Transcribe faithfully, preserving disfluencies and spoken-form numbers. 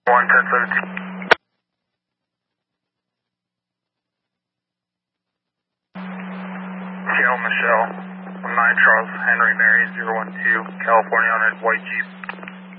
one ten seventeen. Seattle Michelle, nine Charles Henry Mary zero one two, California on a white Jeep.